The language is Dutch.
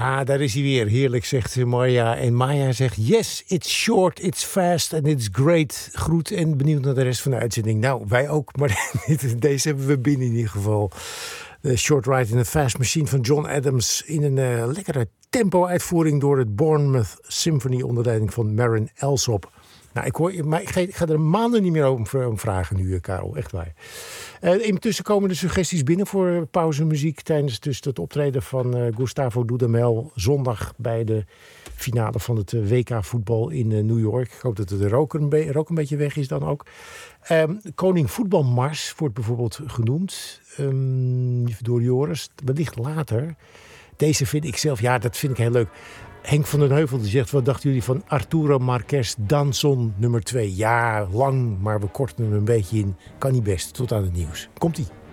Ja, daar is hij weer. Heerlijk, zegt Maya. En Maya zegt, yes, it's short, it's fast and it's great. Groet en benieuwd naar de rest van de uitzending. Nou, wij ook, maar deze hebben we binnen in ieder geval. De Short Ride in a Fast Machine van John Adams in een lekkere tempo-uitvoering door het Bournemouth Symphony onder leiding van Marin Alsop. Nou, maar ik ga er maanden niet meer om vragen nu, Karel. Echt waar. Intussen komen de suggesties binnen voor pauzemuziek tijdens dus het optreden van Gustavo Dudamel zondag bij de finale van het WK voetbal in New York. Ik hoop dat het er ook een beetje weg is dan ook. Koning Voetbalmars wordt bijvoorbeeld genoemd door Joris. Wellicht later. Deze vind ik zelf, dat vind ik heel leuk. Henk van den Heuvel die zegt, wat dachten jullie van Arturo Marquez Danson nummer 2? Ja, lang, maar we korten hem een beetje in. Kan niet best. Tot aan het nieuws. Komt-ie.